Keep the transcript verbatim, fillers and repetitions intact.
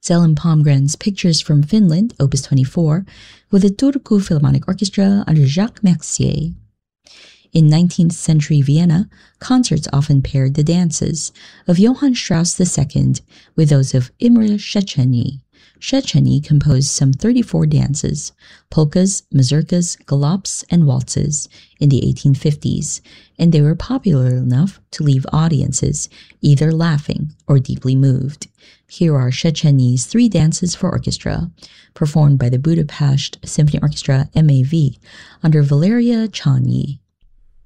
Zelen Palmgren's Pictures from Finland, Opus twenty-four, with the Turku Philharmonic Orchestra under Jacques Mercier. In nineteenth century Vienna, concerts often paired the dances of Johann Strauss the Second with those of Imre Széchenyi. Széchenyi composed some thirty-four dances, polkas, mazurkas, galops, and waltzes in the eighteen fifties, and they were popular enough to leave audiences either laughing or deeply moved. Here are Széchenyi's Three Dances for Orchestra, performed by the Budapest Symphony Orchestra M A V under Valeria Csányi.